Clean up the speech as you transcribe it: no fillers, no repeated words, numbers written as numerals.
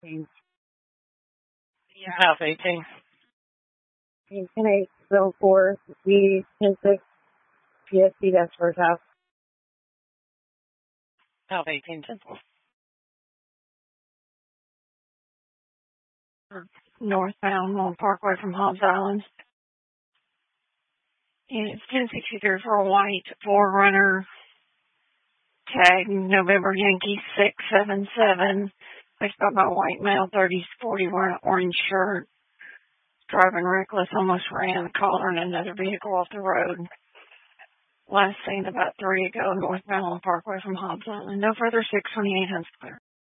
18. South 18. 10-8-04, the 10-6, PSC, that's first house. South 18, 10. Northbound on Parkway from Hobbs Island. And it's 1063 for a white 4Runner. Tag November Yankee 677. Placed by my white male 3040 wearing an orange shirt. Driving reckless, almost ran the collar and another vehicle off the road. Last seen about 3 ago, northbound on Parkway from Hobbs Island. No further 628 Huntscliffe.